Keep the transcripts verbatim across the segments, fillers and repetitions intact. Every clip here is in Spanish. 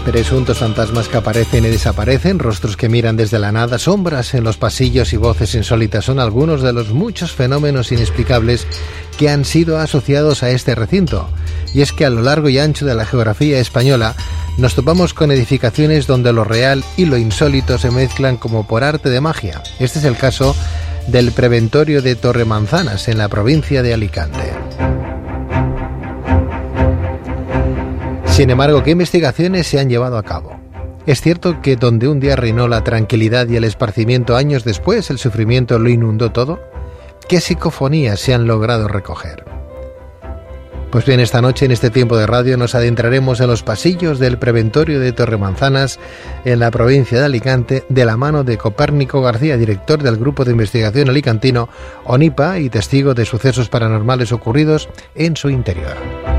Presuntos fantasmas que aparecen y desaparecen, rostros que miran desde la nada, sombras en los pasillos y voces insólitas son algunos de los muchos fenómenos inexplicables que han sido asociados a este recinto. Y es que a lo largo y ancho de la geografía española nos topamos con edificaciones donde lo real y lo insólito se mezclan como por arte de magia. Este es el caso del Preventorio de Torremanzanas, en la provincia de Alicante. Sin embargo, ¿qué investigaciones se han llevado a cabo? ¿Es cierto que donde un día reinó la tranquilidad y el esparcimiento, años después el sufrimiento lo inundó todo? ¿Qué psicofonías se han logrado recoger? Pues bien, esta noche en este tiempo de radio nos adentraremos en los pasillos del Preventorio de Torremanzanas en la provincia de Alicante, de la mano de Copérnico García, director del Grupo de Investigación Alicantino ONIPA y testigo de sucesos paranormales ocurridos en su interior.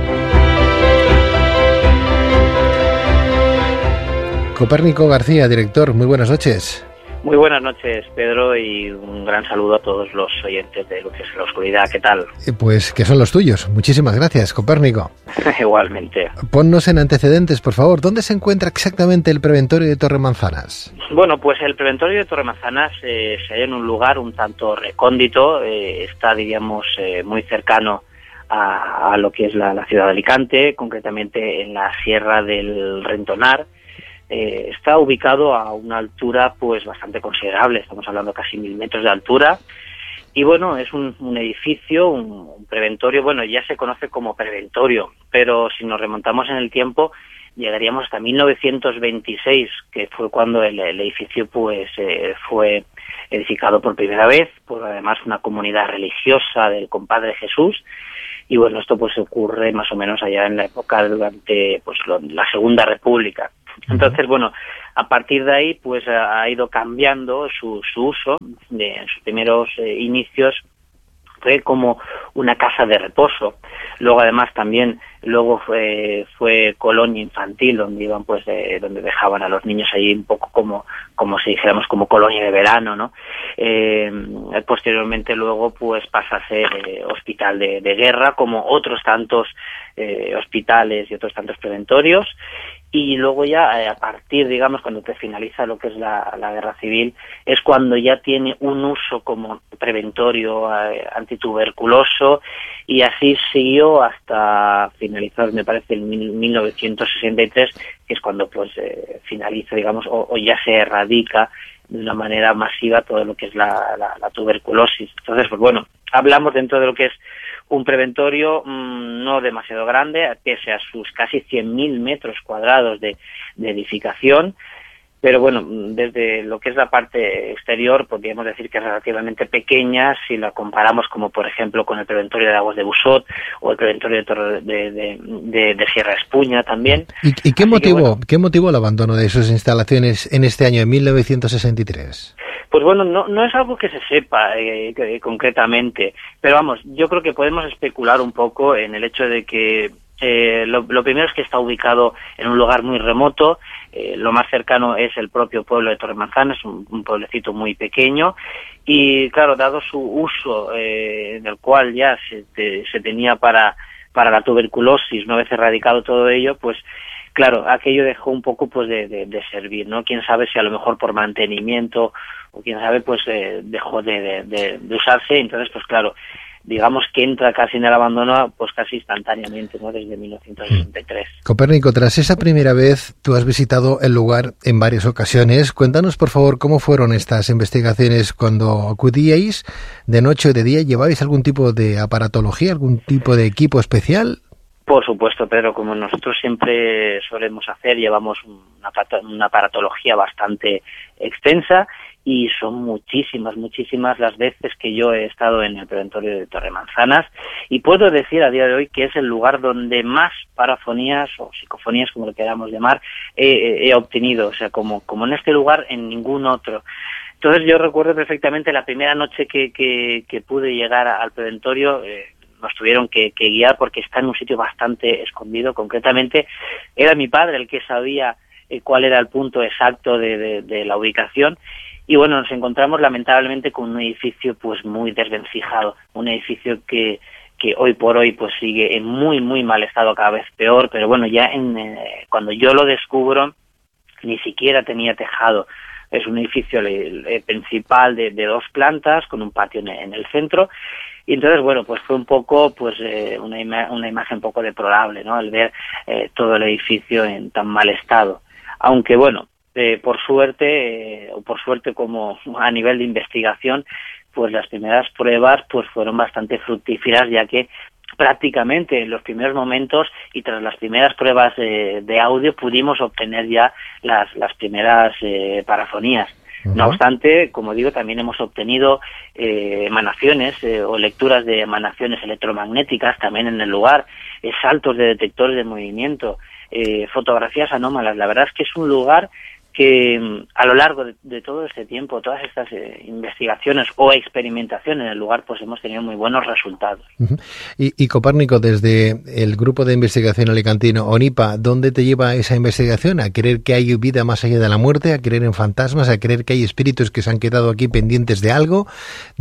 Copérnico García, director, muy buenas noches. Muy buenas noches, Pedro, y un gran saludo a todos los oyentes de Luces en la Oscuridad. ¿Qué tal? Pues que son los tuyos. Muchísimas gracias, Copérnico. Igualmente. Ponnos en antecedentes, por favor. ¿Dónde se encuentra exactamente el Preventorio de Torremanzanas? Bueno, pues el Preventorio de Torremanzanas eh, se halla en un lugar un tanto recóndito. Eh, está, diríamos, eh, muy cercano a, a lo que es la, la ciudad de Alicante, concretamente en la Sierra del Rentonar. Eh, está ubicado a una altura pues bastante considerable, estamos hablando casi mil metros de altura, y bueno, es un, un edificio, un, un preventorio, bueno, ya se conoce como preventorio, pero si nos remontamos en el tiempo, llegaríamos hasta mil novecientos veintiséis, que fue cuando el, el edificio pues eh, fue edificado por primera vez, por además una comunidad religiosa del Compadre Jesús. Y bueno, esto pues ocurre más o menos allá en la época durante pues lo, la Segunda República. Entonces, bueno, a partir de ahí pues ha ido cambiando su, su uso. De, en sus primeros eh, inicios fue como una casa de reposo. Luego además también luego fue, fue colonia infantil, donde iban pues eh, donde dejaban a los niños ahí un poco como como si dijéramos como colonia de verano, ¿no? Eh, posteriormente luego pues pasa a ser eh, hospital de, de guerra, como otros tantos eh, hospitales y otros tantos preventorios. Y luego ya, eh, a partir, digamos, cuando te finaliza lo que es la, la guerra civil, es cuando ya tiene un uso como preventorio eh, antituberculoso, y así siguió hasta finalizar, me parece, en mil novecientos sesenta y tres, que es cuando pues eh, finaliza, digamos, o, o ya se erradica de una manera masiva todo lo que es la, la, la tuberculosis. Entonces, pues bueno, hablamos dentro de lo que es un preventorio mmm, no demasiado grande, pese a sus casi cien mil metros cuadrados de, de edificación, pero bueno, desde lo que es la parte exterior podríamos decir que es relativamente pequeña si la comparamos como por ejemplo con el Preventorio de Aguas de Busot o el Preventorio de, Torre, de, de, de, de Sierra Espuña también. ¿Y, y qué, Así motivó, que, bueno, qué motivó el abandono de sus instalaciones en este año, en mil novecientos sesenta y tres? Pues bueno, no, no es algo que se sepa eh, que, concretamente, pero vamos, yo creo que podemos especular un poco en el hecho de que eh, lo, lo primero es que está ubicado en un lugar muy remoto. Eh, lo más cercano es el propio pueblo de Torremanzanas, un, un pueblecito muy pequeño, y claro, dado su uso eh, del cual ya se, te, se tenía para, para la tuberculosis, una vez erradicado todo ello, pues claro, aquello dejó un poco pues de, de, de servir, ¿no? Quién sabe si a lo mejor por mantenimiento o quién sabe pues eh, dejó de, de, de, de usarse. Entonces pues claro, digamos que entra casi en el abandono pues casi instantáneamente, ¿no? Desde mil novecientos sesenta y tres. Copérnico, tras esa primera vez tú has visitado el lugar en varias ocasiones. Cuéntanos por favor cómo fueron estas investigaciones cuando acudíais de noche o de día. ¿Llevabais algún tipo de aparatología, algún tipo de equipo especial? Por supuesto, Pedro, como nosotros siempre solemos hacer, llevamos una, una aparatología bastante extensa y son muchísimas, muchísimas las veces que yo he estado en el Preventorio de Torremanzanas, y puedo decir a día de hoy que es el lugar donde más parafonías o psicofonías, como lo queramos llamar, he, he obtenido, o sea, como, como en este lugar, en ningún otro. Entonces yo recuerdo perfectamente la primera noche que, que, que pude llegar al Preventorio. eh, nos tuvieron que, que guiar porque está en un sitio bastante escondido. Concretamente era mi padre el que sabía eh, cuál era el punto exacto de, de, de la ubicación, y bueno, nos encontramos lamentablemente con un edificio pues muy desvencijado, un edificio que que hoy por hoy pues sigue en muy muy mal estado, cada vez peor, pero bueno, ya en eh, cuando yo lo descubro, ni siquiera tenía tejado. Es un edificio el, el principal de, de dos plantas, con un patio en, en el centro. Y entonces, bueno, pues fue un poco, pues eh, una, ima- una imagen un poco deplorable, ¿no? El ver eh, todo el edificio en tan mal estado. Aunque, bueno, eh, por suerte, eh, o por suerte como a nivel de investigación, pues las primeras pruebas pues fueron bastante fructíferas, ya que prácticamente en los primeros momentos y tras las primeras pruebas eh, de audio pudimos obtener ya las, las primeras eh, parafonías. Uh-huh. No obstante, como digo, también hemos obtenido eh, emanaciones eh, o lecturas de emanaciones electromagnéticas también en el lugar, eh, saltos de detectores de movimiento, eh, fotografías anómalas. La verdad es que es un lugar que a lo largo de, de todo este tiempo, todas estas eh, investigaciones o experimentación en el lugar, pues hemos tenido muy buenos resultados. Uh-huh. Y, y Copérnico, desde el grupo de investigación alicantino ONIPA, ¿dónde te lleva esa investigación? ¿A creer que hay vida más allá de la muerte? ¿A creer en fantasmas? ¿A creer que hay espíritus que se han quedado aquí pendientes de algo?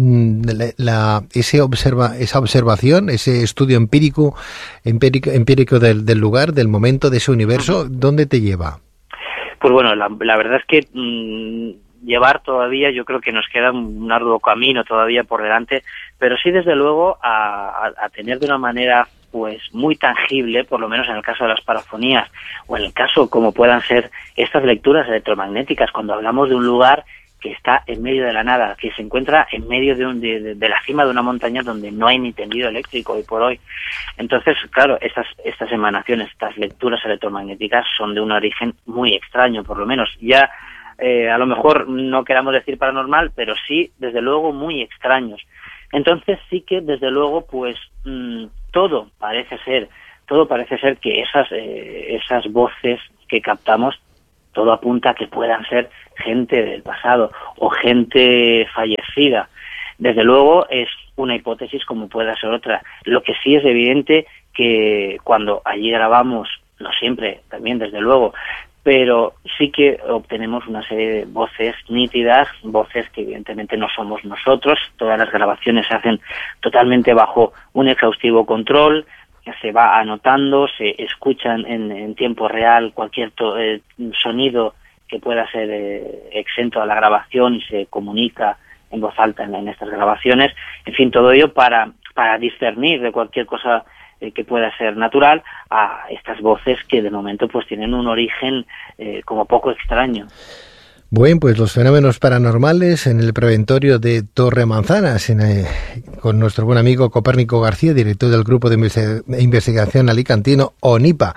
La, la, ese observa, esa observación, ese estudio empírico, empírico, empírico del, del lugar, del momento, de ese universo, uh-huh. ¿dónde te lleva? Pues bueno, la, la verdad es que mmm, llevar todavía, yo creo que nos queda un arduo camino todavía por delante, pero sí desde luego a, a, a tener de una manera pues muy tangible, por lo menos en el caso de las parafonías, o en el caso como puedan ser estas lecturas electromagnéticas, cuando hablamos de un lugar que está en medio de la nada, que se encuentra en medio de, un, de, de la cima de una montaña donde no hay ni tendido eléctrico hoy por hoy. Entonces, claro, estas, estas emanaciones, estas lecturas electromagnéticas son de un origen muy extraño, por lo menos. Ya, eh, a lo mejor no queramos decir paranormal, pero sí, desde luego, muy extraños. Entonces sí que, desde luego, pues mmm, todo parece ser, todo parece ser que esas, eh, esas voces que captamos, todo apunta a que puedan ser gente del pasado o gente fallecida. Desde luego es una hipótesis como pueda ser otra. Lo que sí es evidente que cuando allí grabamos, no siempre, también desde luego, pero sí que obtenemos una serie de voces nítidas, voces que evidentemente no somos nosotros. Todas las grabaciones se hacen totalmente bajo un exhaustivo control, se va anotando, se escuchan en, en tiempo real cualquier to, eh, sonido que pueda ser eh, exento a la grabación y se comunica en voz alta en, en estas grabaciones. En fin, todo ello para, para discernir de cualquier cosa eh, que pueda ser natural a estas voces que de momento pues tienen un origen eh, como poco extraño. Bueno, pues los fenómenos paranormales en el preventorio de Torremanzanas, en, eh, con nuestro buen amigo Copérnico García, director del grupo de investigación alicantino ONIPA.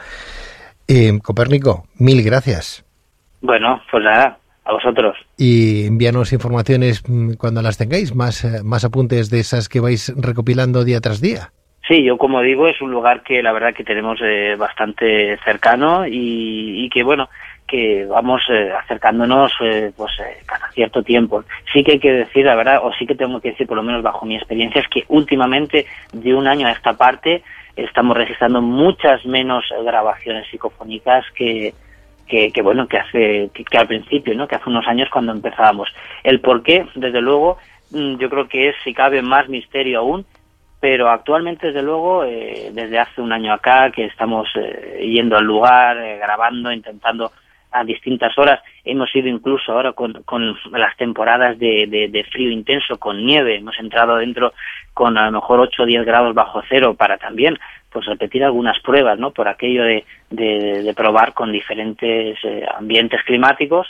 Eh, Copérnico, mil gracias. Bueno, pues nada, a vosotros. Y envíanos informaciones cuando las tengáis, más, más apuntes de esas que vais recopilando día tras día. Sí, yo como digo, es un lugar que la verdad que tenemos eh, bastante cercano y, y que bueno, que vamos eh, acercándonos eh, pues eh, cada cierto tiempo. Sí que hay que decir, la verdad, o sí que tengo que decir, por lo menos bajo mi experiencia, es que últimamente, de un año a esta parte, estamos registrando muchas menos grabaciones psicofónicas que, que, que bueno, que hace, que, que al principio, ¿no? Que hace unos años cuando empezábamos. El por qué, desde luego, yo creo que es, si cabe, más misterio aún, pero actualmente, desde luego, eh, desde hace un año acá, que estamos eh, yendo al lugar, eh, grabando, intentando a distintas horas. Hemos ido incluso ahora con, con las temporadas de, de, de frío intenso, con nieve. Hemos entrado dentro con a lo mejor ocho o diez grados bajo cero para también pues repetir algunas pruebas, ¿no? Por aquello de, de, de probar con diferentes eh, ambientes climáticos.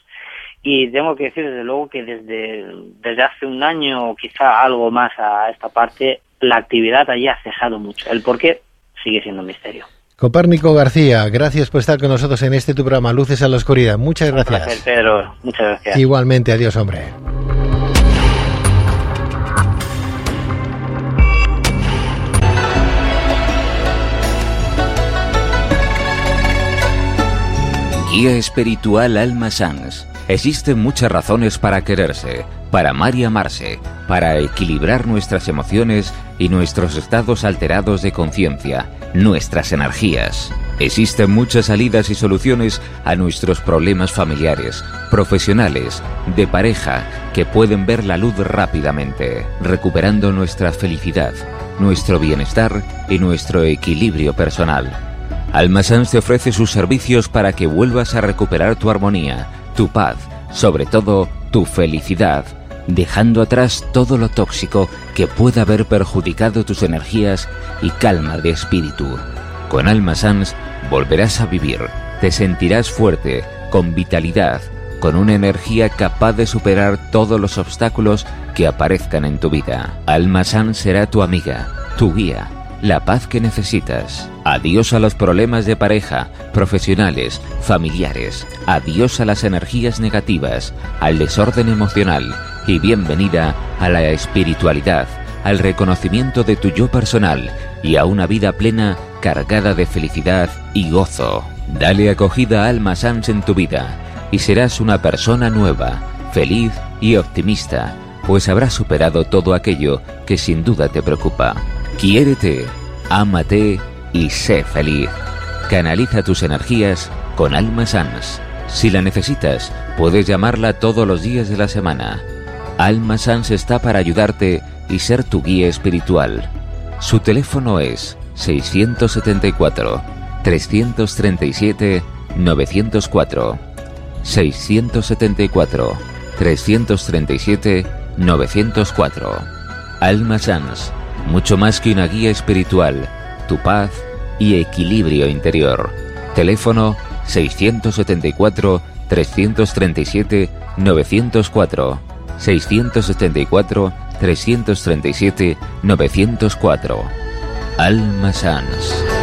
Y tengo que decir, desde luego, que desde, desde hace un año o quizá algo más a esta parte, la actividad allí ha cesado mucho. El por qué sigue siendo un misterio. Copérnico García, gracias por estar con nosotros en este tu programa, Luces a la Oscuridad. Muchas gracias. Un placer, Pedro. Muchas gracias. Igualmente, adiós, hombre. Guía espiritual Alma Sans. Existen muchas razones para quererse, para amar y amarse, para equilibrar nuestras emociones y nuestros estados alterados de conciencia, nuestras energías. Existen muchas salidas y soluciones a nuestros problemas familiares, profesionales, de pareja, que pueden ver la luz rápidamente, recuperando nuestra felicidad, nuestro bienestar y nuestro equilibrio personal. Alma Sans te ofrece sus servicios para que vuelvas a recuperar tu armonía, tu paz, sobre todo tu felicidad, dejando atrás todo lo tóxico que pueda haber perjudicado tus energías y calma de espíritu. Con Alma Sans volverás a vivir, te sentirás fuerte, con vitalidad, con una energía capaz de superar todos los obstáculos que aparezcan en tu vida. Alma Sans será tu amiga, tu guía, la paz que necesitas. Adiós a los problemas de pareja, profesionales, familiares. Adiós a las energías negativas, al desorden emocional y bienvenida a la espiritualidad, al reconocimiento de tu yo personal y a una vida plena cargada de felicidad y gozo. Dale acogida a Alma Sans en tu vida y serás una persona nueva, feliz y optimista, pues habrás superado todo aquello que sin duda te preocupa. Quiérete, ámate y sé feliz. Canaliza tus energías con Alma Sans. Si la necesitas, puedes llamarla todos los días de la semana. Alma Sans está para ayudarte y ser tu guía espiritual. Su teléfono es seiscientos setenta y cuatro, trescientos treinta y siete, novecientos cuatro. seiscientos setenta y cuatro, trescientos treinta y siete, novecientos cuatro. Alma Sans, mucho más que una guía espiritual, tu paz y equilibrio interior. Teléfono seiscientos setenta y cuatro, trescientos treinta y siete, novecientos cuatro. seiscientos setenta y cuatro, trescientos treinta y siete, novecientos cuatro. Alma Sans.